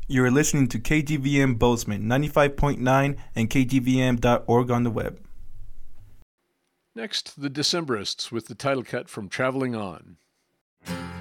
You are listening to KGVM Bozeman 95.9 and KGVM.org on the web. Next, the Decemberists with the title cut from Traveling On.